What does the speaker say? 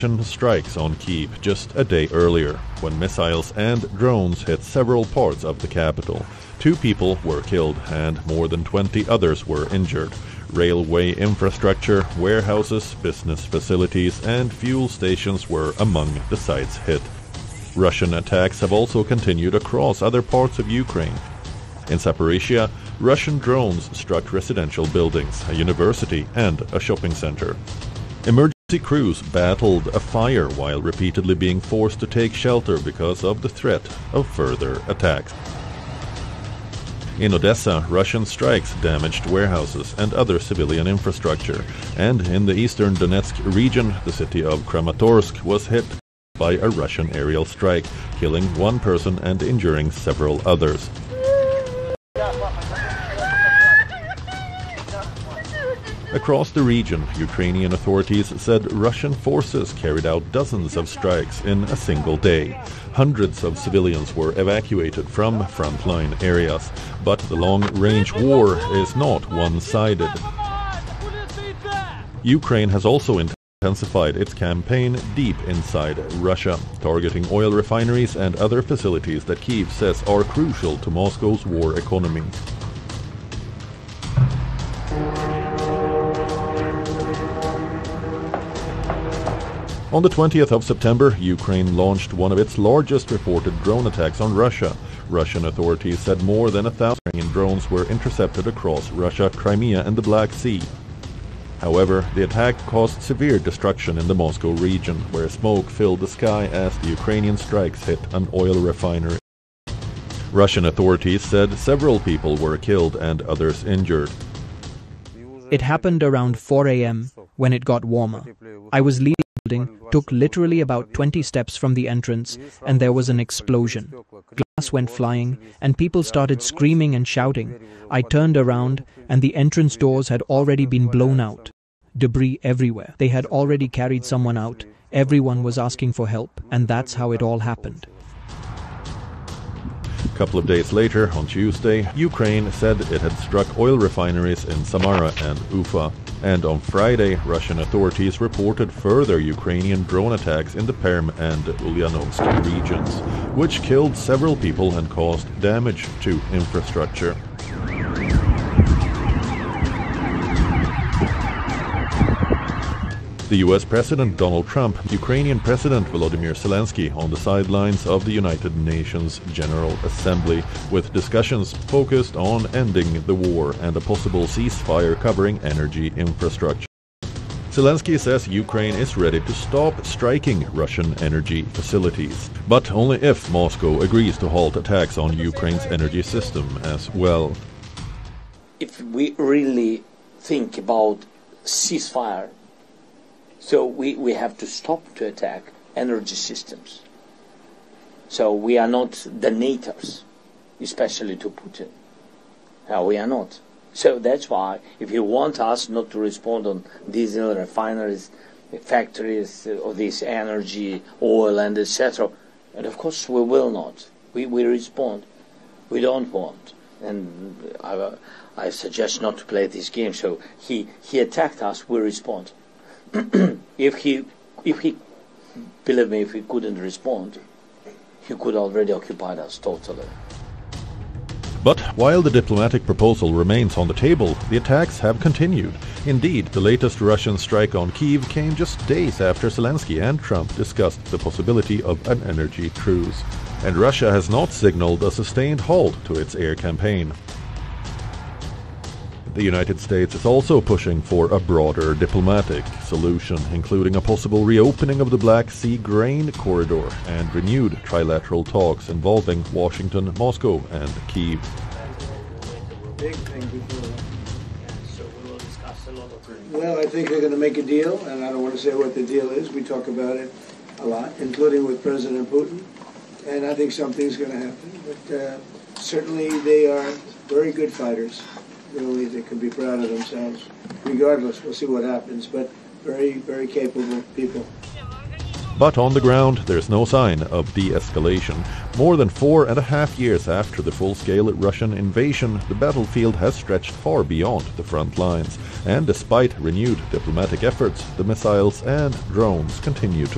Russian strikes on Kyiv just a day earlier, when missiles and drones hit several parts of the capital. 2 people were killed and more than 20 others were injured. Railway infrastructure, warehouses, business facilities and fuel stations were among the sites hit. Russian attacks have also continued across other parts of Ukraine. In Zaporizhia, Russian drones struck residential buildings, a university and a shopping center. Emergency crews battled a fire while repeatedly being forced to take shelter because of the threat of further attacks. In Odessa, Russian strikes damaged warehouses and other civilian infrastructure, and in the eastern Donetsk region, the city of Kramatorsk was hit by a Russian aerial strike, killing 1 person and injuring several others. Across the region, Ukrainian authorities said Russian forces carried out dozens of strikes in a single day. Hundreds of civilians were evacuated from frontline areas, but the long-range war is not one-sided. Ukraine has also intensified its campaign deep inside Russia, targeting oil refineries and other facilities that Kyiv says are crucial to Moscow's war economy. On the 20th of September, Ukraine launched one of its largest reported drone attacks on Russia. Russian authorities said more than 1,000 Ukrainian drones were intercepted across Russia, Crimea and the Black Sea. However, the attack caused severe destruction in the Moscow region, where smoke filled the sky as the Ukrainian strikes hit an oil refinery. Russian authorities said several people were killed and others injured. It happened around 4 a.m. when it got warmer. I was leaving the building, took literally about 20 steps from the entrance, and there was an explosion. Glass went flying, and people started screaming and shouting. I turned around, and the entrance doors had already been blown out. Debris everywhere. They had already carried someone out. Everyone was asking for help, and that's how it all happened. A couple of days later, on Tuesday, Ukraine said it had struck oil refineries in Samara and Ufa. And on Friday, Russian authorities reported further Ukrainian drone attacks in the Perm and Ulyanovsk regions, which killed several people and caused damage to infrastructure. The US President Donald Trump, Ukrainian President Volodymyr Zelensky on the sidelines of the United Nations General Assembly, with discussions focused on ending the war and a possible ceasefire covering energy infrastructure. Zelensky says Ukraine is ready to stop striking Russian energy facilities, but only if Moscow agrees to halt attacks on Ukraine's energy system as well. If we really think about ceasefire, so we have to stop to attack energy systems. So we are not donators, especially to Putin. No, we are not. So that's why if you want us not to respond on diesel refineries, factories of this energy, oil and etc., and of course we will not. We respond. We don't want. And I suggest not to play this game. So he attacked us, we respond. If he believe me, if he couldn't respond, he could already occupy us totally. But while the diplomatic proposal remains on the table, the attacks have continued. Indeed, the latest Russian strike on Kyiv came just days after Zelensky and Trump discussed the possibility of an energy truce. And Russia has not signaled a sustained halt to its air campaign. The United States is also pushing for a broader diplomatic solution, including a possible reopening of the Black Sea grain corridor and renewed trilateral talks involving Washington, Moscow, and Kyiv. Well, I think they're going to make a deal, and I don't want to say what the deal is. We talk about it a lot, including with President Putin, and I think something's going to happen. But certainly they are very good fighters. Really, they can be proud of themselves. Regardless, we'll see what happens, but very, very capable people. But on the ground, there's no sign of de-escalation. More than 4.5 years after the full-scale Russian invasion, the battlefield has stretched far beyond the front lines. And despite renewed diplomatic efforts, the missiles and drones continue to